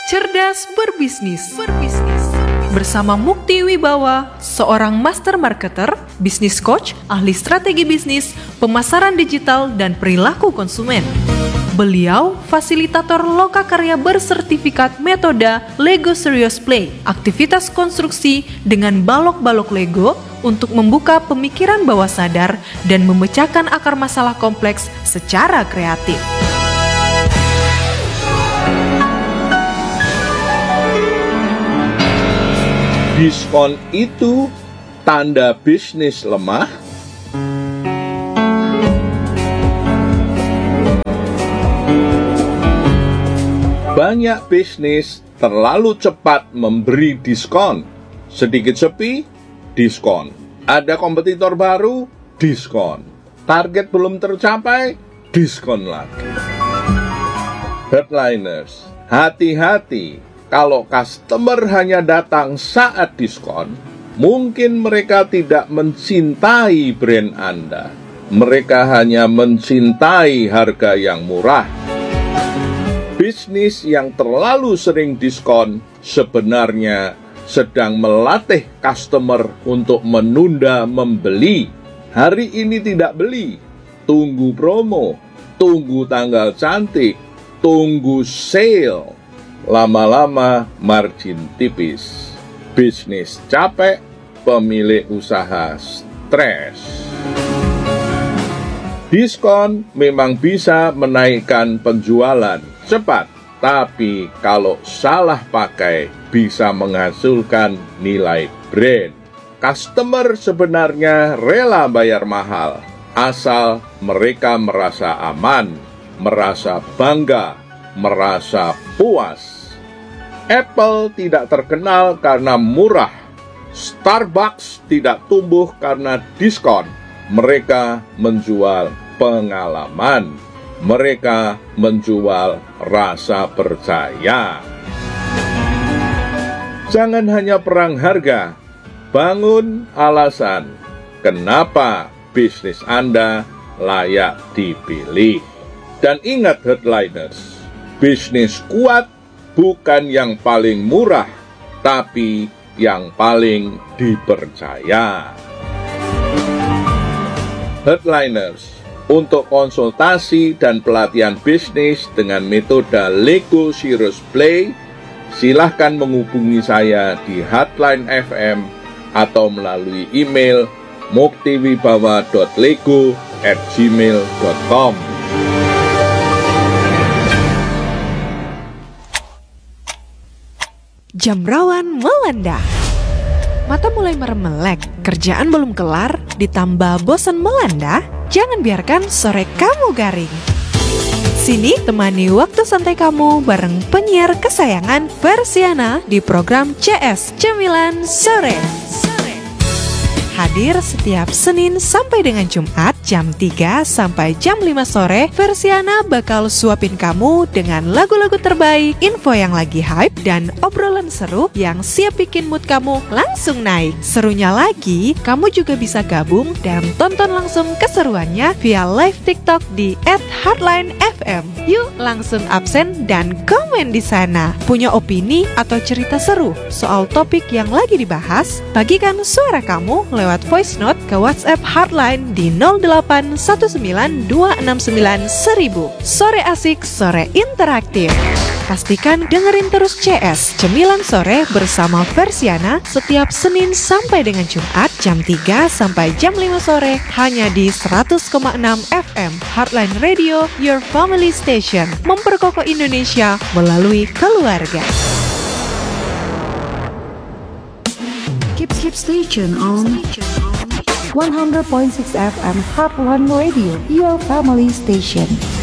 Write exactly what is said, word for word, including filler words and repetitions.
Cerdas berbisnis. Berbisnis. Bersama Mukti Wibawa, seorang master marketer, bisnis coach, ahli strategi bisnis, pemasaran digital, dan perilaku konsumen. Beliau fasilitator lokakarya bersertifikat metode Lego Serious Play, aktivitas konstruksi dengan balok-balok Lego untuk membuka pemikiran bawah sadar dan memecahkan akar masalah kompleks secara kreatif. Diskon itu tanda bisnis lemah? Banyak bisnis terlalu cepat memberi diskon. Sedikit sepi, diskon. Ada kompetitor baru, diskon. Target belum tercapai, diskon lagi. Headliners, hati-hati. Kalau customer hanya datang saat diskon, mungkin mereka tidak mencintai brand Anda. Mereka hanya mencintai harga yang murah. Bisnis yang terlalu sering diskon sebenarnya sedang melatih customer untuk menunda membeli. Hari ini tidak beli, tunggu promo, tunggu tanggal cantik, tunggu sale. Lama-lama margin tipis, bisnis capek, pemilik usaha stres. Diskon memang bisa menaikkan penjualan cepat, tapi kalau salah pakai bisa menghasilkan nilai brand. Customer sebenarnya rela bayar mahal, asal mereka merasa aman, merasa bangga, merasa puas. Apple tidak terkenal karena murah. Starbucks tidak tumbuh karena diskon. Mereka menjual pengalaman. Mereka menjual rasa percaya. Jangan hanya perang harga. Bangun alasan kenapa bisnis Anda layak dipilih. Dan ingat headliners, bisnis kuat bukan yang paling murah, tapi yang paling dipercaya. Headliners, untuk konsultasi dan pelatihan bisnis dengan metode Lego Serious Play, silahkan menghubungi saya di Hotline F M atau melalui email muktiwibawa dot lego at gmail dot com. Jam rawan melanda. Mata mulai meremelek, kerjaan belum kelar, ditambah bosan melanda. Jangan biarkan sore kamu garing. Sini temani waktu santai kamu bareng penyiar kesayangan Versiana di program C S Cemilan Sore. Hadir setiap Senin sampai dengan Jumat jam tiga sampai jam lima sore, Versiana bakal suapin kamu dengan lagu-lagu terbaik, info yang lagi hype, dan obrolan seru yang siap bikin mood kamu langsung naik. Serunya lagi, kamu juga bisa gabung dan tonton langsung keseruannya via live TikTok di et hotline f m. Yuk langsung absen dan komen di sana. Punya opini atau cerita seru soal topik yang lagi dibahas? Bagikan suara kamu lewat voice note ke WhatsApp hotline di nol delapan satu sembilan dua enam sembilan seribu. Sore asik, sore interaktif. Pastikan dengerin terus C S Cemilan Sore bersama Versiana setiap Senin sampai dengan Jumat jam tiga sampai jam lima sore hanya di seratus koma enam F M Heartline Radio, your family station, memperkokoh Indonesia melalui keluarga. Keep keep station on one hundred point six F M Heartline Radio, your family station.